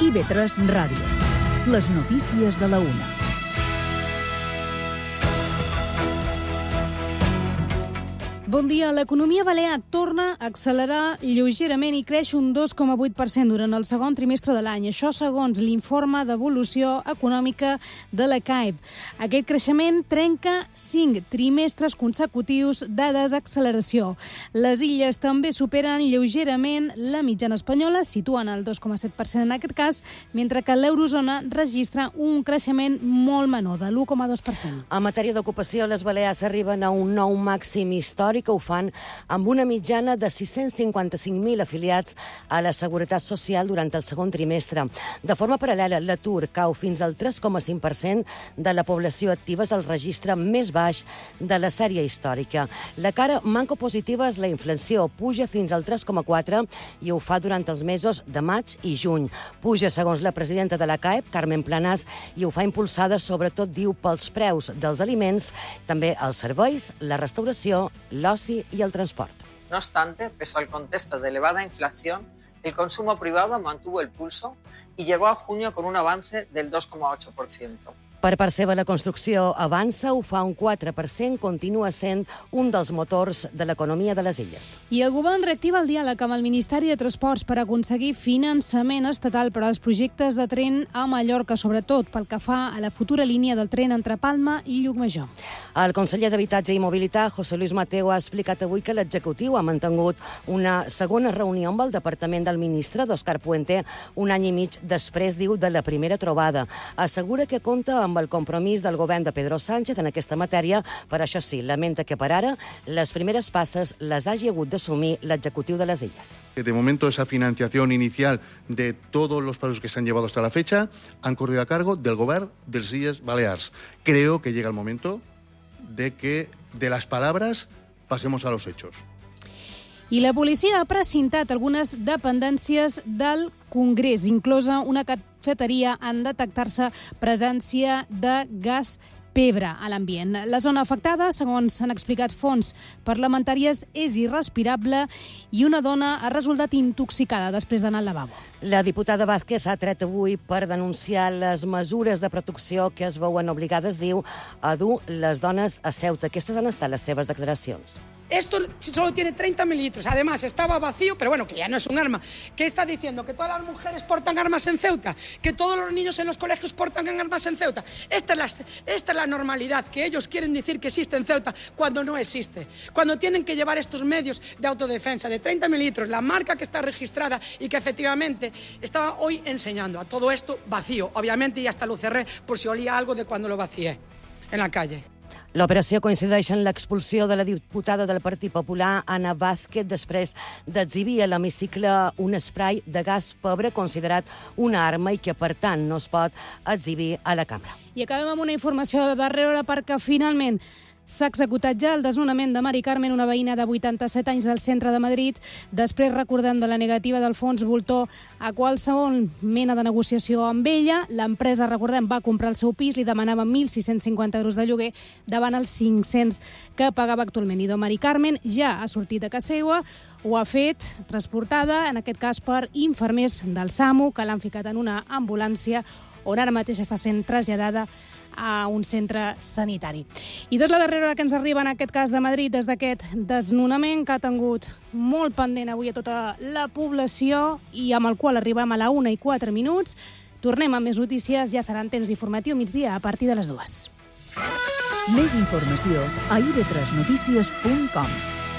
IB3 Ràdio. Les notícies de la una. Bon dia. L'economia balear torna a accelerar lleugerament i creix un 2,8% durant el segon trimestre de l'any. Això segons l'informe d'evolució econòmica de la CAEB. Aquest creixement trenca 5 trimestres consecutius de desacceleració. Les illes també superen lleugerament la mitjana espanyola, situen el 2,7% en aquest cas, mentre que l'eurozona registra un creixement molt menor, de l'1,2%. En matèria d'ocupació, les Balears arriben a un nou màxim històric, que ho fan amb una mitjana de 655.000 afiliats a la Seguretat Social durant el segon trimestre. De forma paral·lela, l'atur cau fins al 3,5% de la població activa, és el registre més baix de la sèrie històrica. La cara manco positiva és la inflació, puja fins al 3,4% i ho fa durant els mesos de maig i juny. Puja, segons la presidenta de la CAEB, Carmen Planàs, i ho fa impulsada, sobretot, diu, pels preus dels aliments, també els serveis, la restauració, l'oci y el transporte. No obstante, pese al contexto de elevada inflación, el consumo privado mantuvo el pulso y llegó a junio con un avance del 2,8%. Per part seva, la construcció avança, ho fa un 4%, continua sent un dels motors de l'economia de les illes. I el govern reactiva el diàleg amb el Ministeri de Transports per aconseguir finançament estatal per als projectes de tren a Mallorca, sobretot pel que fa a la futura línia del tren entre Palma i Llucmajor. El conseller d'Habitatge i Mobilitat, José Luis Mateo, ha explicat avui que l'executiu ha mantingut una segona reunió amb el departament del ministre d'Òscar Puente un any i mig després, diu, de la primera trobada. Assegura que compta amb el compromís del govern de Pedro Sánchez en aquesta matèria, però això sí, lamenta que per ara les primeres passes les hagi hagut d'assumir l'executiu de les illes. De momento, esa financiación inicial de todos los pasos que se han llevado hasta la fecha han corrido a cargo del govern de les Illes Balears. Creo que llega el momento de que de las palabras pasemos a los hechos. I la policia ha precintat algunes dependències del Congrés, inclosa una cafeteria, en detectar-se presència de gas pebre a l'ambient. La zona afectada, segons han explicat fonts parlamentàries, és irrespirable i una dona ha resultat intoxicada després d'anar al lavabo. La diputada Vázquez ha tret avui per denunciar les mesures de protecció que es veuen obligades, diu, a dur les dones a Ceuta. Aquestes han estat les seves declaracions. Esto solo tiene 30 mililitros. Además, estaba vacío, pero bueno, que ya no es un arma. ¿Qué está diciendo? ¿Que todas las mujeres portan armas en Ceuta? ¿Que todos los niños en los colegios portan armas en Ceuta? Esta es la normalidad que ellos quieren decir que existe en Ceuta cuando no existe. Cuando tienen que llevar estos medios de autodefensa de 30 mililitros, la marca que está registrada y que efectivamente estaba hoy enseñando a todo esto vacío. Obviamente, y hasta lo cerré por si olía algo de cuando lo vacié en la calle. L'operació coincideix en l'expulsió de la diputada del Partit Popular, Ana Vázquez, després d'exhibir a l'hemicicle un esprai de gas pebre considerat una arma i que, per tant, no es pot exhibir a la cambra. I acabem amb una informació de darrera hora perquè finalment s'ha executat ja el desnonament de Mari Carmen, una veïna de 87 anys del centre de Madrid. Després, recordem, de la negativa d'Alfons Voltor a qualsevol mena de negociació amb ella, l'empresa, recordem, va comprar el seu pis, li demanava 1.650 euros de lloguer davant els 500 que pagava actualment. I Mari Carmen ja ha sortit de casa seva, ho ha fet transportada, en aquest cas per infermers del SAMU, que l'han ficat en una ambulància on ara mateix està sent traslladada a un centre sanitari. I la darrera hora que ens arriba, en aquest cas de Madrid, des d'aquest desnonament que ha tingut molt pendent avui a tota la població i amb el qual arribem a la 1:04. Tornem amb més notícies, ja serà en temps informatiu migdia a partir de les 2. Més informació a ib3notícies.com.